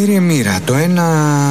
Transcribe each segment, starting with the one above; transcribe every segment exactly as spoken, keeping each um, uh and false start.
Κύριε Μοίρα, το ένα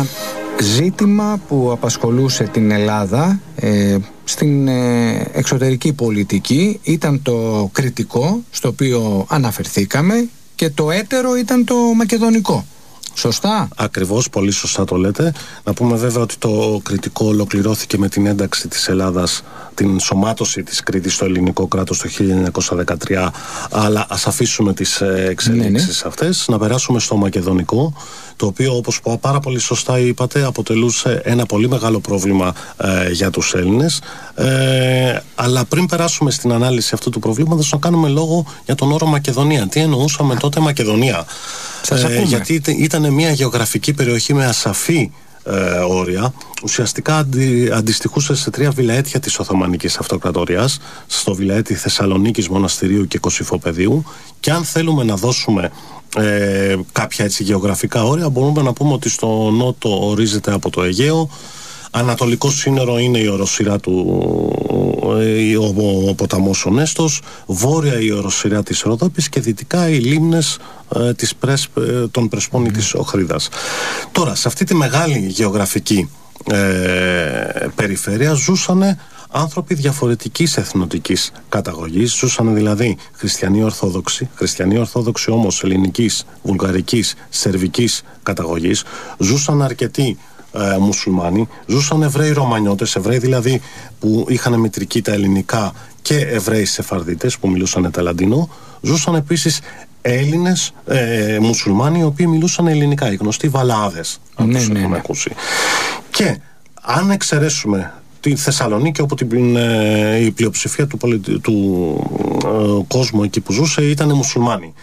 ζήτημα που απασχολούσε την Ελλάδα ε, στην ε, εξωτερική πολιτική ήταν το κριτικό, στο οποίο αναφερθήκαμε, και το έτερο ήταν το μακεδονικό. Σωστά? Ακριβώς, πολύ σωστά το λέτε. Να πούμε βέβαια ότι το κριτικό ολοκληρώθηκε με την ένταξη της Ελλάδας, την σωμάτωση της Κρήτης στο ελληνικό κράτος το χίλια εννιακόσια δεκατρία, αλλά ας αφήσουμε τις εξελίξεις ναι, ναι. αυτές, να περάσουμε στο μακεδονικό, το οποίο, όπως πάρα πολύ σωστά είπατε, αποτελούσε ένα πολύ μεγάλο πρόβλημα ε, για τους Έλληνες. Ε, αλλά πριν περάσουμε στην ανάλυση αυτού του προβλήματος, να κάνουμε λόγο για τον όρο Μακεδονία. Τι εννοούσαμε τότε Μακεδονία? Ε, γιατί ήταν μια γεωγραφική περιοχή με ασαφή ε, όρια. Ουσιαστικά αντι, αντιστοιχούσε σε τρία βιλαέτια της Οθωμανικής Αυτοκρατορίας, στο βιλαέτη Θεσσαλονίκης, Μοναστηρίου και Κωσυφοπεδίου. Και αν θέλουμε να δώσουμε ε, κάποια έτσι γεωγραφικά όρια, μπορούμε να πούμε ότι στο νότο ορίζεται από το Αιγαίο, ανατολικό σύνορο είναι η οροσειρά του, ο, ο ποταμός ο Νέστος, βόρεια η οροσειρά της Ροδόπης και δυτικά οι λίμνες ε, της Πρέσ, ε, των Πρεσπών mm. της Οχρίδας. Τώρα, σε αυτή τη μεγάλη γεωγραφική ε, περιφέρεια ζούσανε άνθρωποι διαφορετικής εθνοτικής καταγωγής, ζούσαν δηλαδή χριστιανοί Ορθόδοξοι, χριστιανοί Ορθόδοξοι όμως ελληνικής, βουλγαρικής, σερβικής καταγωγής, ζούσαν αρκετοί Ε, μουσουλμάνοι, ζούσαν Εβραίοι Ρωμανιώτες, Εβραίοι δηλαδή που είχαν μητρική τα ελληνικά, και Εβραίοι Σεφαρδίτες που μιλούσαν τα Λαντινό, ζούσαν επίσης Έλληνες ε, μουσουλμάνοι οι οποίοι μιλούσαν ελληνικά, οι γνωστοί Βαλάδες, αν ναι, τους ναι, έχουμε ναι. ακούσει. Και αν εξαιρέσουμε τη Θεσσαλονίκη, όπου την, ε, η πλειοψηφία του, πολιτι... του ε, κόσμου εκεί που ζούσε ήταν μουσουλμάνοι.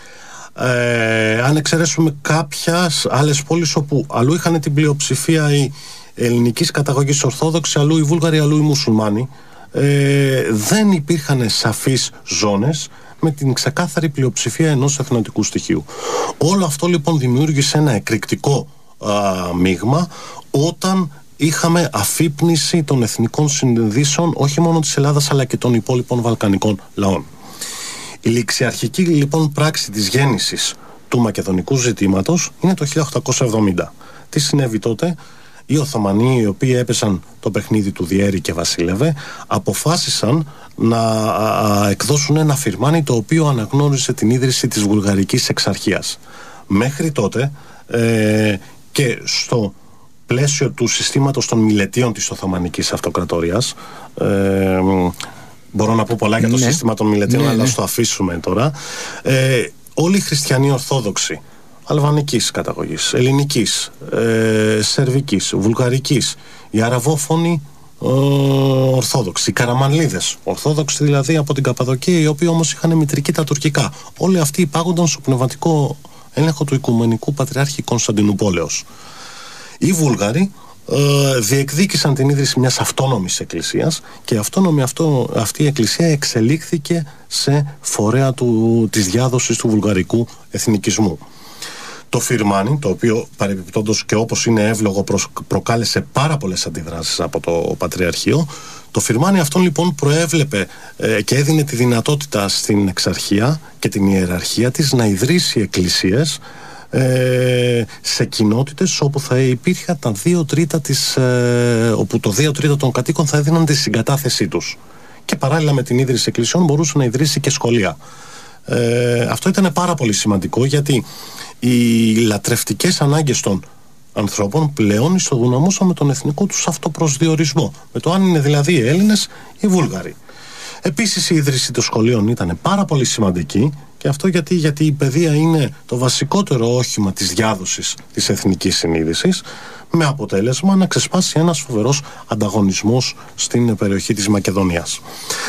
Ε, αν εξαιρέσουμε κάποιες άλλες πόλεις όπου αλλού είχαν την πλειοψηφία οι ελληνικής καταγωγής Ορθόδοξοι, αλλού οι Βούλγαροι, αλλού οι Μουσουλμάνοι, ε, δεν υπήρχαν σαφείς ζώνες με την ξεκάθαρη πλειοψηφία ενός εθνοτικού στοιχείου. Όλο αυτό λοιπόν δημιούργησε ένα εκρηκτικό α, μείγμα, όταν είχαμε αφύπνιση των εθνικών συνδύσεων όχι μόνο της Ελλάδας αλλά και των υπόλοιπων βαλκανικών λαών. Η ληξιαρχική λοιπόν πράξη της γέννησης του μακεδονικού ζητήματος είναι το χίλια οκτακόσια εβδομήντα. Τι συνέβη τότε? Οι Οθωμανοί, οι οποίοι έπεσαν το παιχνίδι του διέρη και βασίλευε, αποφάσισαν να α, α, εκδώσουν ένα φυρμάνι το οποίο αναγνώρισε την ίδρυση της βουλγαρικής εξαρχίας. Μέχρι τότε ε, και στο πλαίσιο του συστήματος των μιλετίων της Οθωμανικής Αυτοκρατορίας, ε, μπορώ να πω πολλά για το ναι. σύστημα των μιλετίων, ναι, αλλά ναι. το αφήσουμε τώρα. Ε, όλοι οι χριστιανοί Ορθόδοξοι, αλβανικής καταγωγής, ελληνικής, ε, σερβικής, βουλγαρικής, οι αραβόφωνοι ε, Ορθόδοξοι, οι Καραμανλίδες, Ορθόδοξοι δηλαδή από την Καπαδοκία, οι οποίοι όμως είχαν μητρική τα τουρκικά. Όλοι αυτοί υπάγονταν στο πνευματικό έλεγχο του Οικουμενικού Πατριάρχη Κωνσταντινουπόλεως. Οι Βούλγαροι Ε, διεκδίκησαν την ίδρυση μιας αυτόνομης εκκλησίας, και η αυτόνομη αυτό, αυτή η εκκλησία εξελίχθηκε σε φορέα του, της διάδοσης του βουλγαρικού εθνικισμού. Το φυρμάνι, το οποίο παρεμπιπτόντως και όπως είναι εύλογο προ, προκάλεσε πάρα πολλές αντιδράσεις από το Πατριαρχείο, το φυρμάνι αυτόν λοιπόν προέβλεπε ε, και έδινε τη δυνατότητα στην εξαρχία και την ιεραρχία της να ιδρύσει εκκλησίες Ε, σε κοινότητες όπου θα υπήρχε τα δύο τρίτα της, ε, όπου το δύο τρίτα των κατοίκων θα έδιναν τη συγκατάθεσή τους, και παράλληλα με την ίδρυση εκκλησιών μπορούσε να ιδρύσει και σχολεία. Ε, αυτό ήταν πάρα πολύ σημαντικό, γιατί οι λατρευτικές ανάγκες των ανθρώπων πλέον ισοδυναμούσαν με τον εθνικό τους αυτοπροσδιορισμό, με το αν είναι δηλαδή οι Έλληνες ή οι Βούλγαροι. Επίσης η ίδρυση των σχολείων ήταν πάρα πολύ σημαντική, και αυτό γιατί, γιατί η παιδεία είναι το βασικότερο όχημα της διάδοσης της εθνικής συνείδησης, με αποτέλεσμα να ξεσπάσει ένας φοβερός ανταγωνισμός στην περιοχή της Μακεδονίας.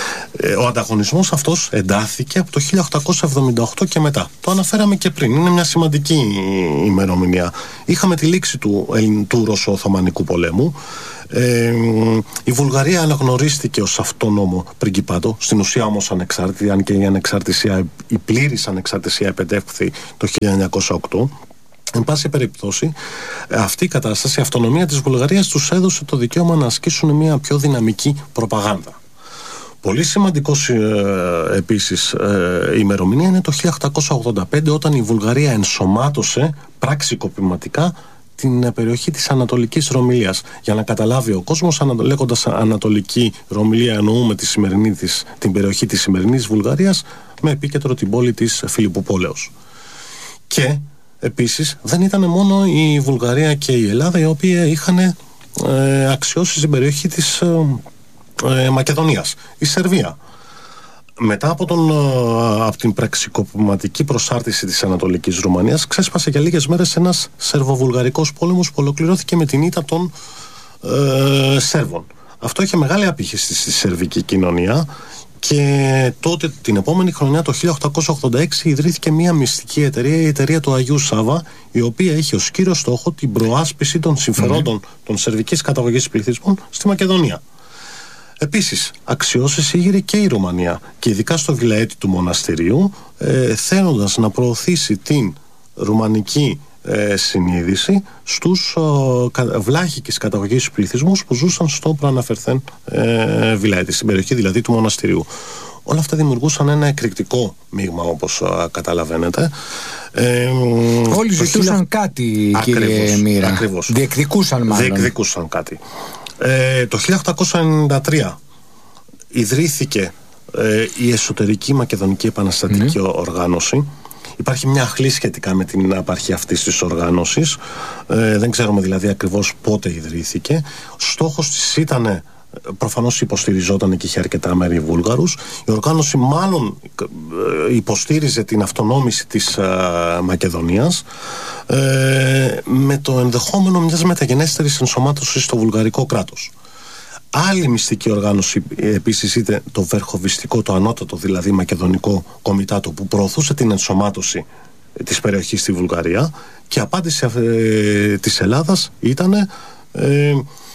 Ο ανταγωνισμός αυτός εντάθηκε από το χίλια οκτακόσια εβδομήντα οκτώ και μετά. Το αναφέραμε και πριν, είναι μια σημαντική ημερομηνία. Είχαμε τη λήξη του, του Ρωσο-Οθωμανικού πολέμου. Ε, η Βουλγαρία αναγνωρίστηκε ως αυτόνομο πριγκιπάτο, στην ουσία όμως ανεξάρτητη, αν και η ανεξαρτησία, η πλήρης ανεξαρτησία επετεύχθη το χίλια εννιακόσια οκτώ. Εν πάση περιπτώσει, αυτή η κατάσταση, η αυτονομία της Βουλγαρίας τους έδωσε το δικαίωμα να ασκήσουν μια πιο δυναμική προπαγάνδα. Πολύ σημαντικός ε, επίσης ε, η ημερομηνία είναι το χίλια οκτακόσια ογδόντα πέντε, όταν η Βουλγαρία ενσωμάτωσε πραξικοπηματικά την περιοχή της Ανατολικής Ρωμυλίας. Για να καταλάβει ο κόσμος, λέγοντας Ανατολική Ρωμυλία εννοούμε τη σημερινή της, την περιοχή της σημερινής Βουλγαρίας, με επίκεντρο την πόλη της Φιλιπποπόλεως. Και επίσης δεν ήταν μόνο η Βουλγαρία και η Ελλάδα οι οποίοι είχαν ε, αξιώσει στην περιοχή της ε, ε, Μακεδονίας. Η Σερβία, μετά από, τον, από την πραξικοπηματική προσάρτηση της Ανατολικής Ρουμανίας, ξέσπασε για λίγες μέρες ένας σερβοβουλγαρικός πόλεμος που ολοκληρώθηκε με την ήττα των ε, Σέρβων. Αυτό είχε μεγάλη απήχηση στη σερβική κοινωνία και τότε την επόμενη χρονιά, το χίλια οκτακόσια ογδόντα έξι, ιδρύθηκε μια μυστική εταιρεία, η εταιρεία του Αγίου Σάβα, η οποία είχε ως κύριο στόχο την προάσπιση των συμφερόντων mm. των σερβικής καταγωγής πληθυσμών στη Μακεδονία. Επίσης, αξιώσεις ήγηρε και η Ρουμανία, και ειδικά στο Βιλαέτη του Μοναστηρίου, ε, θέλοντας να προωθήσει την ρουμανική ε, συνείδηση στους ε, βλάχικης καταγωγής πληθυσμούς που ζούσαν στο προαναφερθέν ε, Βιλαέτη, στην περιοχή δηλαδή του Μοναστηρίου. Όλα αυτά δημιουργούσαν ένα εκρηκτικό μείγμα, όπως α, καταλαβαίνετε. Ε, Όλοι ζητούσαν χίλια... κάτι, κύριε ακριβώς, Μοίρα. Ακριβώς. Διεκδικούσαν μάλλον. Διεκδικούσαν κάτι. Ε, το χίλια οκτακόσια ενενήντα τρία ιδρύθηκε ε, η Εσωτερική Μακεδονική Επαναστατική mm. Οργάνωση. Υπάρχει μια αχλή σχετικά με την απαρχή αυτής της οργάνωσης. Ε, δεν ξέρουμε δηλαδή ακριβώς πότε ιδρύθηκε. Στόχος της ήταν, προφανώς υποστηριζόταν και είχε αρκετά μέρη Βούλγαρους. Η οργάνωση μάλλον υποστήριζε την αυτονόμηση της α, Μακεδονίας, ε, με το ενδεχόμενο μιας μεταγενέστερης ενσωμάτωσης στο βουλγαρικό κράτος. Άλλη μυστική οργάνωση επίσης ήταν το Βερχοβιστικό, το ανώτατο δηλαδή Μακεδονικό Κομιτάτο, που προωθούσε την ενσωμάτωση της περιοχής στη Βουλγαρία, και απάντηση ε, της Ελλάδας ήταν ε,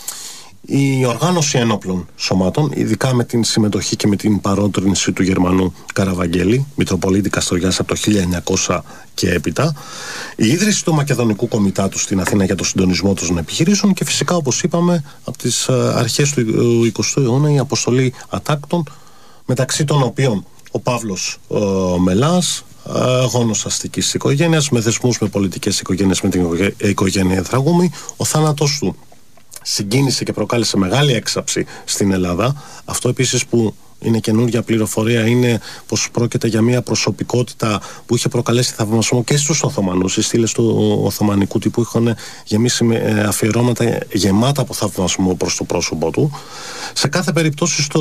η οργάνωση ένοπλων σωμάτων, ειδικά με την συμμετοχή και με την παρότρινση του Γερμανού Καραβαγγέλη, Μητροπολίτη Καστοριάς, από το χίλια εννιακόσια και έπειτα, η ίδρυση του Μακεδονικού Κομιτάτου στην Αθήνα για το συντονισμό των επιχειρήσεων, και φυσικά, όπως είπαμε, από τις αρχές του εικοστού αιώνα η αποστολή ατάκτων, μεταξύ των οποίων ο Παύλος ο Μελάς, γόνος αστικής οικογένειας, με δεσμούς με πολιτικές οικογένειες, με την οικογένεια Δραγούμη. Ο θάνατος του συγκίνησε και προκάλεσε μεγάλη έξαψη στην Ελλάδα. Αυτό επίσης που είναι καινούργια πληροφορία είναι πως πρόκειται για μια προσωπικότητα που είχε προκαλέσει θαυμασμό και στους Οθωμανούς. Οι στήλες του Οθωμανικού τύπου είχαν γεμίσει με αφιερώματα γεμάτα από θαυμασμό προς το πρόσωπό του. Σε κάθε περίπτωση στο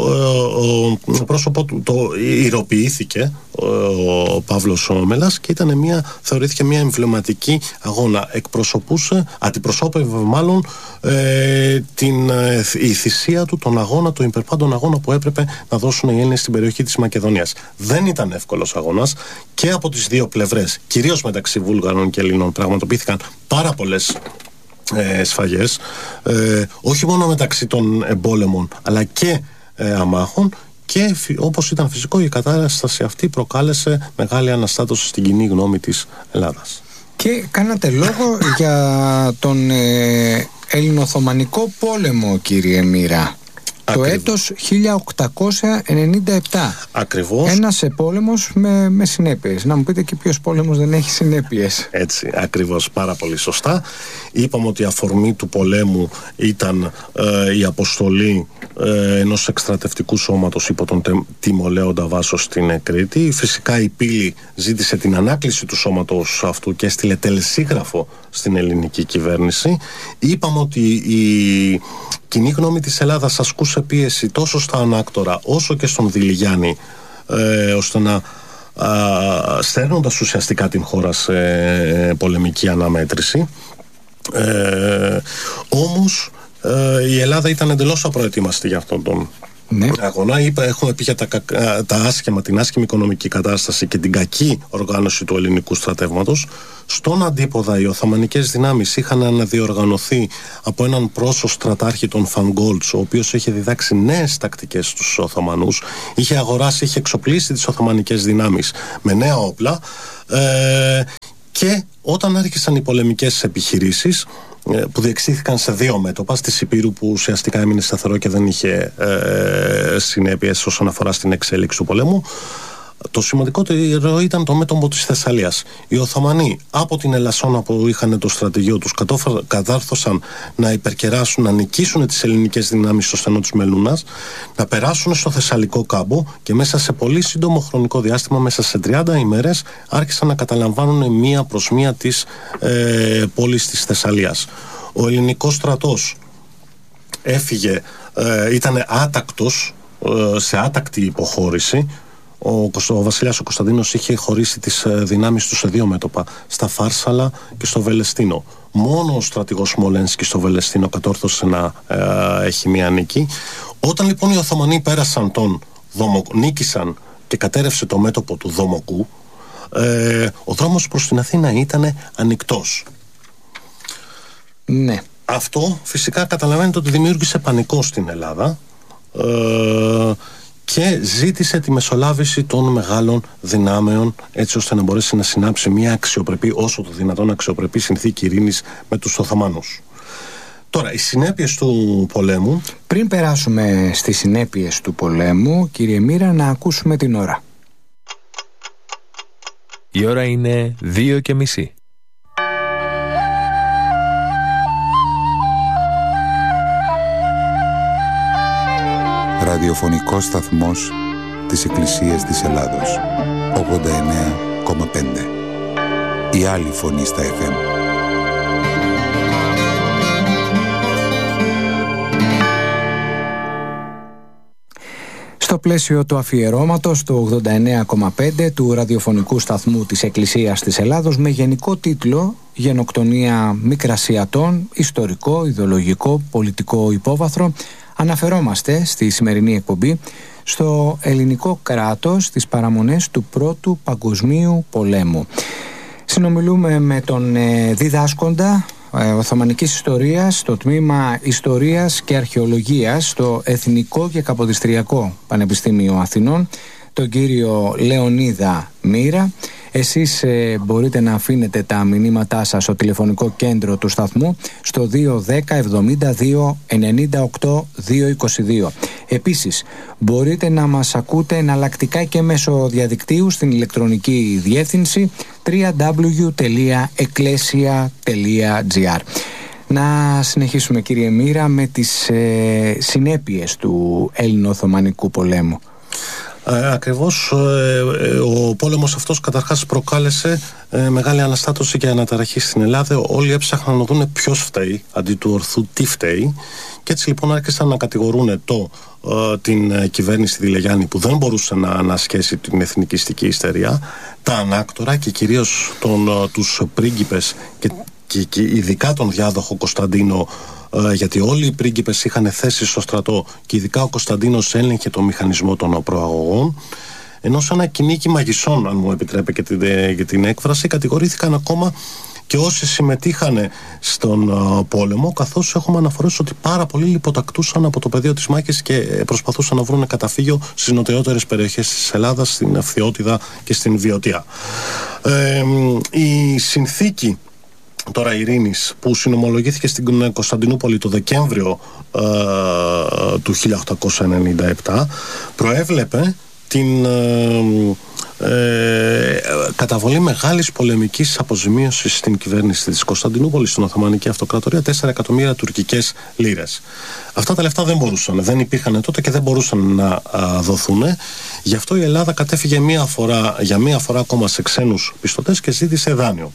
ε, πρόσωπό του το ηρωποιήθηκε ο Παύλος ο Μελάς, και ήταν μια, θεωρήθηκε μια εμβληματική αγώνα. Εκπροσωπούσε, αντιπροσώπευε μάλλον ε, την, ε, η θυσία του, τον αγώνα, τον υπερπάντων αγώνα που έπρεπε να δώσουν οι Έλληνες στην περιοχή της Μακεδονίας. Δεν ήταν εύκολος αγώνας, και από τις δύο πλευρές, κυρίως μεταξύ Βούλγαρων και Ελλήνων, πραγματοποιήθηκαν πάρα πολλές ε, σφαγές, ε, όχι μόνο μεταξύ των εμπόλεμων αλλά και ε, αμάχων, και όπως ήταν φυσικό, η κατάσταση αυτή προκάλεσε μεγάλη αναστάτωση στην κοινή γνώμη της Ελλάδας. Και κάνατε λόγο για τον ε, Ελληνοοθωμανικό πόλεμο, κύριε Μοίρα. Το έτος χίλια οκτακόσια ενενήντα επτά. Ακριβώς. Ένας πόλεμος με, με συνέπειες. Να μου πείτε και ποιος πόλεμος δεν έχει συνέπειες. Έτσι, ακριβώς, πάρα πολύ σωστά. Είπαμε ότι η αφορμή του πολέμου ήταν ε, η αποστολή ε, ενός εκστρατευτικού σώματος υπό τον Τιμολέοντα Βάσο στην Κρήτη. Φυσικά η Πύλη ζήτησε την ανάκληση του σώματος αυτού και έστειλε τελεσίγραφο στην ελληνική κυβέρνηση. Είπαμε ότι η κοινή γνώμη της Ελλάδας ασκούσε πίεση τόσο στα ανάκτορα όσο και στον Δηλιγιάννη, ε, ώστε να α, στέλνοντας ουσιαστικά την χώρα σε πολεμική αναμέτρηση. Ε, όμως ε, η Ελλάδα ήταν εντελώς απροετοίμαστη για αυτόν τον ναι. αγώνα. Είπα, έχουμε πει για τα, τα άσχημα, την άσχημη οικονομική κατάσταση και την κακή οργάνωση του ελληνικού στρατεύματος. Στον αντίποδα, οι Οθωμανικές δυνάμεις είχαν αναδιοργανωθεί από έναν πρόσω στρατάρχη, τον Φανγκόλτς, ο οποίος είχε διδάξει νέες τακτικές στους Οθωμανούς, είχε αγοράσει, είχε εξοπλίσει τις Οθωμανικές δυνάμεις με νέα όπλα, ε, και όταν άρχισαν οι πολεμικές επιχειρήσεις, που διεξήχθηκαν σε δύο μέτωπα, στη Σιπήρου που ουσιαστικά έμεινε σταθερό και δεν είχε ε, συνέπειες όσον αφορά στην εξέλιξη του πολέμου. Το σημαντικότερο ήταν το μέτωπο της Θεσσαλίας. Οι Οθωμανοί από την Ελασσόνα που είχαν το στρατηγείο τους κατάρθωσαν να υπερκεράσουν, να νικήσουν τις ελληνικές δυνάμεις στο στενό της Μελούνας, να περάσουν στο Θεσσαλικό κάμπο και μέσα σε πολύ σύντομο χρονικό διάστημα, μέσα σε τριάντα ημέρες, άρχισαν να καταλαμβάνουν μία προς μία τις ε, πόλεις της Θεσσαλίας. Ο ελληνικός στρατός έφυγε, ε, ήταν άτακτος, ε, σε άτακτη υποχώρηση. Ο, ο βασιλιάς ο Κωνσταντίνος είχε χωρίσει τις δυνάμεις του σε δύο μέτωπα, στα Φάρσαλα και στο Βελεστίνο. Μόνο ο στρατηγός Σμολένσκι στο Βελεστίνο κατόρθωσε να ε, έχει μία νίκη. Όταν λοιπόν οι Οθωμανοί πέρασαν τον Δομοκ, νίκησαν και κατέρευσε το μέτωπο του Δομοκού, ε, ο δρόμος προς την Αθήνα ήταν ανοιχτός. Ναι. Αυτό φυσικά καταλαβαίνετε ότι δημιούργησε πανικό στην Ελλάδα, ε, και ζήτησε τη μεσολάβηση των μεγάλων δυνάμεων, έτσι ώστε να μπορέσει να συνάψει μια αξιοπρεπή, όσο το δυνατόν αξιοπρεπή συνθήκη ειρήνης με τους Οθωμανούς. Τώρα, οι συνέπειες του πολέμου... Πριν περάσουμε στις συνέπειες του πολέμου, κύριε Μοίρα, να ακούσουμε την ώρα. Η ώρα είναι δύο και μισή. Ραδιοφωνικός σταθμός της Εκκλησίας της Ελλάδος, ογδόντα εννέα κόμμα πέντε. Η άλλη φωνή στα εφ εμ. Στο πλαίσιο του αφιερώματος του ογδόντα εννέα κόμμα πέντε του ραδιοφωνικού σταθμού της Εκκλησίας της Ελλάδος, με γενικό τίτλο «Γενοκτονία Μικρασιατών, ιστορικό, ιδεολογικό, πολιτικό υπόβαθρο», αναφερόμαστε στη σημερινή εκπομπή στο ελληνικό κράτος στις παραμονές του Πρώτου Παγκοσμίου Πολέμου. Συνομιλούμε με τον ε, διδάσκοντα ε, Οθωμανικής Ιστορίας στο τμήμα Ιστορίας και Αρχαιολογίας στο Εθνικό και Καποδιστριακό Πανεπιστήμιο Αθηνών, τον κύριο Λεωνίδα Μοίρα. Εσείς ε, μπορείτε να αφήνετε τα μηνύματά σας στο τηλεφωνικό κέντρο του σταθμού στο δύο ένα μηδέν εβδομήντα δύο ενενήντα οκτώ διακόσια είκοσι δύο. Επίσης μπορείτε να μας ακούτε εναλλακτικά και μέσω διαδικτύου στην ηλεκτρονική διεύθυνση double-u double-u double-u τελεία εκκλέσια τελεία τζι άρ. Να συνεχίσουμε, κύριε Μοίρα, με τις ε, συνέπειες του Έλληνο-Οθωμανικού πολέμου. Ε, ακριβώς ε, ο πόλεμος αυτός καταρχάς προκάλεσε ε, μεγάλη αναστάτωση και αναταραχή στην Ελλάδα. Όλοι έψαχναν να δουν ποιος φταίει αντί του ορθού τι φταίει, και έτσι λοιπόν άρχισαν να κατηγορούν το, ε, την κυβέρνηση Δηλεγιάννη, που δεν μπορούσε να ανασχέσει την εθνικιστική ιστερία, τα ανάκτορα και κυρίως τον, ε, τους πρίγκιπες και, και, και ειδικά τον διάδοχο Κωνσταντίνο, γιατί όλοι οι πρίγκιπες είχαν θέση στο στρατό και ειδικά ο Κωνσταντίνος έλεγχε το μηχανισμό των προαγωγών, ενώ σε ένα κυνήγι μαγισσών, αν μου επιτρέπετε και την, και την έκφραση, κατηγορήθηκαν ακόμα και όσοι συμμετείχαν στον uh, πόλεμο, καθώς έχουμε αναφορές ότι πάρα πολλοί λιποτακτούσαν από το πεδίο της μάχης και προσπαθούσαν να βρουν καταφύγιο στις νοτιότερες περιοχές της Ελλάδας, στην Αυθιώτιδα και στην Βιωτία. Ε, η συνθήκη τώρα ειρήνης που συνομολογήθηκε στην Κωνσταντινούπολη το Δεκέμβριο ε, του χίλια οκτακόσια ενενήντα επτά προέβλεπε την ε, ε, καταβολή μεγάλης πολεμικής αποζημίωσης στην κυβέρνηση της Κωνσταντινούπολης, στην Οθωμανική Αυτοκρατορία, τέσσερα εκατομμύρια τουρκικές λίρες. Αυτά τα λεφτά δεν μπορούσαν, δεν υπήρχαν τότε και δεν μπορούσαν να α, δοθούν. Γι' αυτό η Ελλάδα κατέφυγε μία φορά, για μία φορά ακόμα σε ξένους πιστωτές και ζήτησε δάνειο.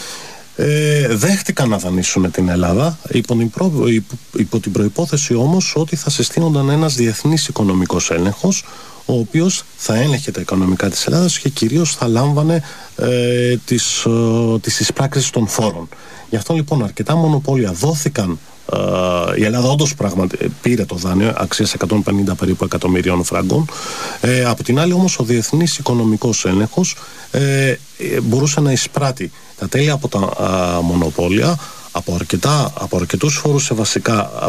Ε, δέχτηκαν να δανείσουν την Ελλάδα υπό την, προ... υπό την προϋπόθεση όμως ότι θα συστήνονταν ένας διεθνής οικονομικός έλεγχος, ο οποίος θα έλεγχε τα οικονομικά της Ελλάδας και κυρίως θα λάμβανε ε, τις, ε, τις εισπράξεις των φόρων. Γι' αυτό λοιπόν αρκετά μονοπόλια δόθηκαν. Uh, η Ελλάδα όντως πράγματι πήρε το δάνειο αξίας εκατόν πενήντα περίπου εκατομμυρίων φραγκών. Ε, από την άλλη όμως ο διεθνής οικονομικός έλεγχος ε, μπορούσε να εισπράττει τα τέλη από τα α, μονοπόλια, από, αρκετά, από αρκετούς φόρους σε βασικά